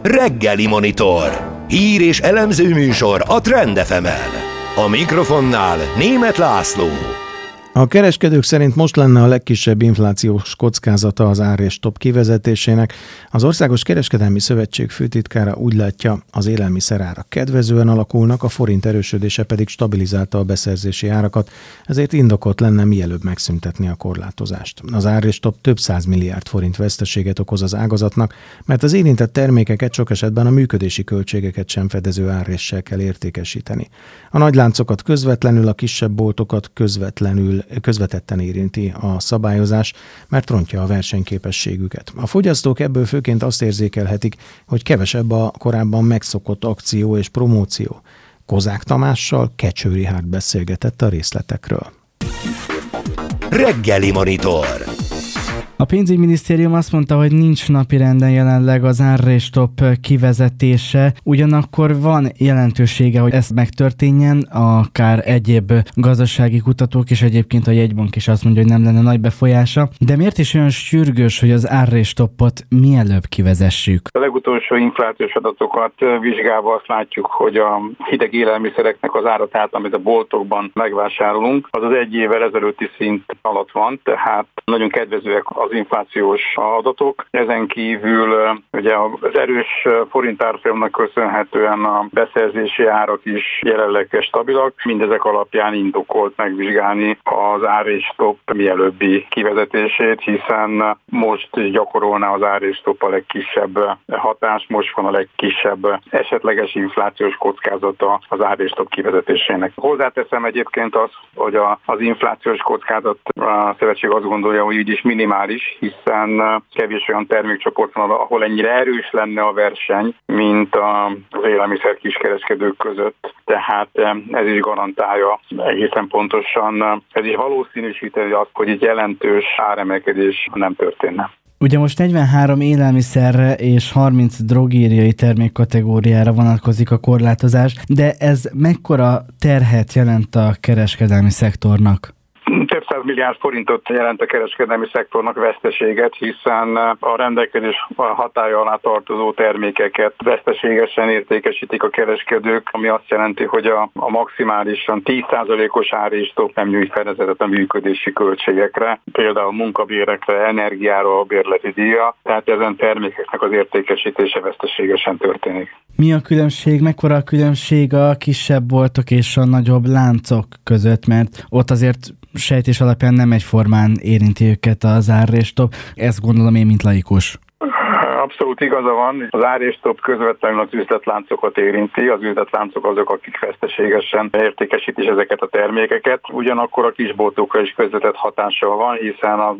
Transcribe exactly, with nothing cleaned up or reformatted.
Reggeli Monitor. Hír és elemző műsor a Trend ef emen. A mikrofonnál Németh László. A kereskedők szerint most lenne a legkisebb inflációs kockázata az árrés-stop kivezetésének. Az Országos Kereskedelmi Szövetség főtitkára úgy látja, az élelmiszerárak kedvezően alakulnak, a forint erősödése pedig stabilizálta a beszerzési árakat, ezért indokolt lenne mielőbb megszüntetni a korlátozást. Az árrés-stop több száz milliárd forint veszteséget okoz az ágazatnak, mert az érintett termékeket sok esetben a működési költségeket sem fedező árréssel kell értékesíteni. A nagyláncokat közvetlenül, a kisebb boltokat közvetlenül közvetetten érinti a szabályozás, mert rontja a versenyképességüket. A fogyasztók ebből főként azt érzékelhetik, hogy kevesebb a korábban megszokott akció és promóció. Kozák Tamással Kecső Richárd beszélgetett a részletekről. Reggeli Monitor. A pénzügyminisztérium azt mondta, hogy nincs napirenden jelenleg az árrés-stop kivezetése, ugyanakkor van jelentősége, hogy ez megtörténjen, akár egyéb gazdasági kutatók és egyébként a jegybank is azt mondja, hogy nem lenne nagy befolyása. De miért is olyan sürgős, hogy az árrés-stopot mielőbb kivezessük? A legutolsó inflációs adatokat vizsgálva azt látjuk, hogy a hideg élelmiszereknek az ára, tehát amit a boltokban megvásárolunk, az az egy évvel ezelőtti szint alatt van, tehát nagyon kedvezőek az inflációs adatok. Ezen kívül ugye az erős forint árfolyamnak köszönhetően a beszerzési árak is jelenleg stabilak. Mindezek alapján indokolt megvizsgálni az árrés-stop mielőbbi kivezetését, hiszen most gyakorolná az árrés-stop a legkisebb hatás, most van a legkisebb esetleges inflációs kockázata az árrés-stop kivezetésének. Hozzáteszem egyébként azt, hogy az inflációs kockázat a szövetség azt gondolja, hogy így is minimális, hiszen kevés olyan termékcsoport van, ahol ennyire erős lenne a verseny, mint az élelmiszer kiskereskedők között. Tehát ez is garantálja egészen pontosan, ez is valószínűsíti azt, hogy egy jelentős áremelkedés nem történne. Ugye most negyvenhárom élelmiszerre és harminc drogériai termékkategóriára vonatkozik a korlátozás, de ez mekkora terhet jelent a kereskedelmi szektornak? Több száz milliárd forintot jelent a kereskedelmi szektornak veszteséget, hiszen a rendelkezés hatálya alá tartozó termékeket veszteségesen értékesítik a kereskedők, ami azt jelenti, hogy a, a maximálisan tíz százalékos árrés-stop nem nyújt fedezetet a működési költségekre, például munkabérekre, energiára, bérleti díjra, tehát ezen termékeknek az értékesítése veszteségesen történik. Mi a különbség, mekkora a különbség a kisebb boltok és a nagyobb láncok között, mert ott azért sejtés alapján nem egyformán érinti őket az árrés-stop. Ezt gondolom én, mint laikus. Abszolút igaza van. Az árrés-stop közvetlenül az üzletláncokat érinti. Az üzletláncok azok, akik veszteségesen értékesítik ezeket a termékeket. Ugyanakkor a kisboltokra is közvetett hatással van, hiszen a